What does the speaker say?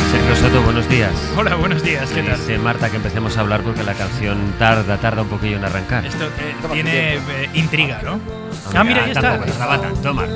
Sergio Soto, buenos días. Hola, buenos días, ¿qué tal? Dice Marta que empecemos a hablar porque la canción tarda un poquillo en arrancar. Esto tiene intriga, ¿no? No, Mira, ahí está. tampoco, la bata, toma.